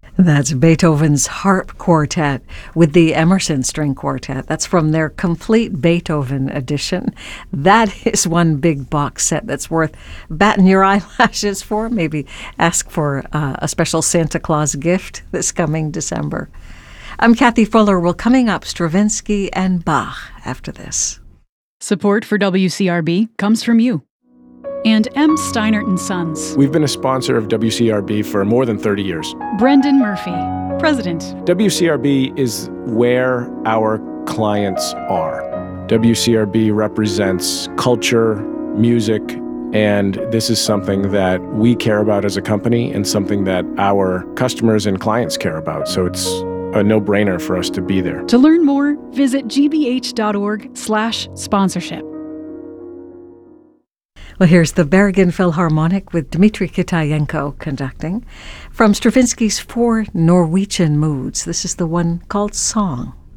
That's Beethoven's Harp Quartet with the Emerson String Quartet. That's from their complete Beethoven edition. That is one big box set that's worth batting your eyelashes for. Maybe ask for a special Santa Claus gift this coming December. I'm Kathy Fuller. Well, coming up, Stravinsky and Bach after this. Support for WCRB comes from you and M. Steinert & Sons. We've been a sponsor of WCRB for more than 30 years. Brendan Murphy, President. WCRB is where our clients are. WCRB represents culture, music, and this is something that we care about as a company and something that our customers and clients care about. So it's a no-brainer for us to be there. To learn more, visit gbh.org/sponsorship. Well, here's the Bergen Philharmonic with Dmitri Kitayenko conducting from Stravinsky's Four Norwegian Moods. This is the one called Song.